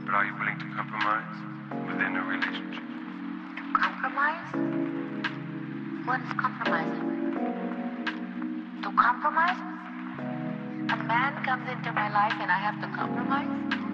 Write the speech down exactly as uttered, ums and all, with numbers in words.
But are you willing to compromise within a relationship? Compromise? What is compromising? To compromise? A man comes into my life and I have to compromise?